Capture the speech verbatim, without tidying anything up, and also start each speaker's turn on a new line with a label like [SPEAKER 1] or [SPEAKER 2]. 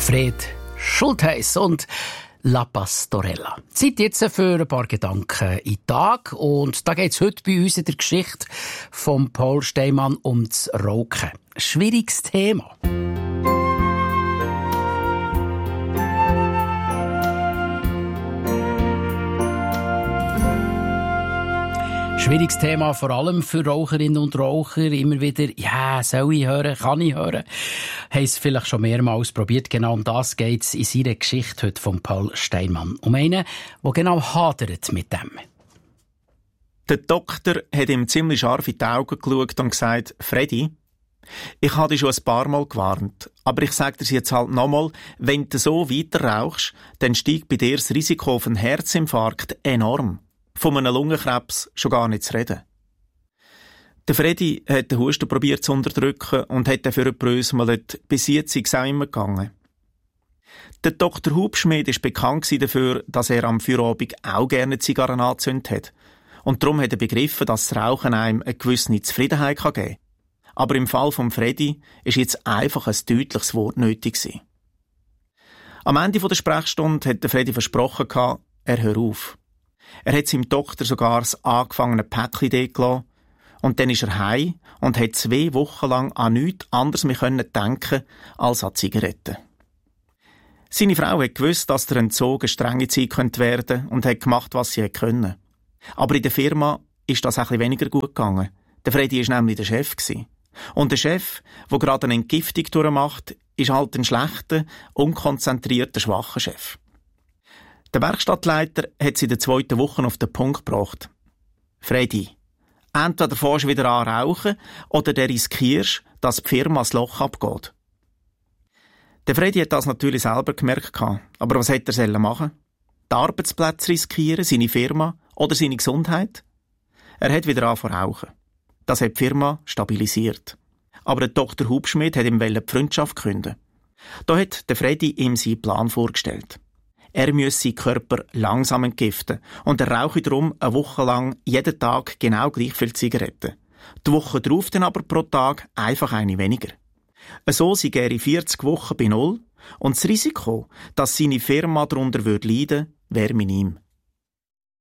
[SPEAKER 1] Fred Schultheis und La Pastorella. Zeit jetzt für ein paar Gedanken in den Tag. Und da geht es heute bei uns in der Geschichte von Paul Steinmann um das Rauchen. Schwieriges Thema. Schwieriges Thema, vor allem für Raucherinnen und Raucher. Immer wieder, ja, soll ich hören, kann ich hören? Haben es vielleicht schon mehrmals probiert. Genau um das geht es in seiner Geschichte heute von Paul Steinmann. Um einen, der genau hadert mit dem.
[SPEAKER 2] Der Doktor hat ihm ziemlich scharf in die Augen geschaut und gesagt, Freddy, ich habe dich schon ein paar Mal gewarnt, aber ich sage dir jetzt halt nochmal, wenn du so weiter rauchst, dann steigt bei dir das Risiko auf einen Herzinfarkt enorm. Von einem Lungenkrebs schon gar nicht zu reden. Der Freddy hat den Husten probiert zu unterdrücken und hat dafür gebröselt, bis jetzt ist es auch immer gegangen. Der Doktor Hubschmid war bekannt dafür, dass er am Feierabend auch gerne Zigarren angezündet hat. Und darum hat er begriffen, dass das Rauchen einem eine gewisse Zufriedenheit geben kann. Aber im Fall von Freddy ist jetzt einfach ein deutliches Wort nötig gewesen. Am Ende der Sprechstunde hat der Freddy versprochen, er hört auf. Er hat seinem Doktor sogar das angefangene Päckchen gelassen. Und dann ist er heim und hat zwei Wochen lang an nichts anderes mehr denken als an Zigaretten. Seine Frau hat gewusst, dass der Entzug eine strenge Zeit werden könnte und hat gemacht, was sie konnte. Aber in der Firma ist das ein bisschen weniger gut gegangen. Der Freddy war nämlich der Chef. Und der Chef, der gerade eine Entgiftung durchmacht, ist halt ein schlechter, unkonzentrierter, schwacher Chef. Der Werkstattleiter hat sie in der zweiten Woche auf den Punkt gebracht. Freddy, entweder fährst du wieder an rauchen oder du riskierst, dass die Firma das Loch abgeht. Der Freddy hat das natürlich selber gemerkt, aber was hätte er machen? Die Arbeitsplätze riskieren, seine Firma oder seine Gesundheit? Er hat wieder angefangen zu rauchen. Das hat die Firma stabilisiert. Aber der Doktor Hubschmid hat ihm die Freundschaft künden. Da hat der Freddy ihm seinen Plan vorgestellt. Er müsse seinen Körper langsam entgiften und er rauche darum eine Woche lang jeden Tag genau gleich viel Zigaretten. Die Woche darauf dann aber pro Tag einfach eine weniger. So sei er in vierzig Wochen bei Null und das Risiko, dass seine Firma darunter leiden würde, wäre minim.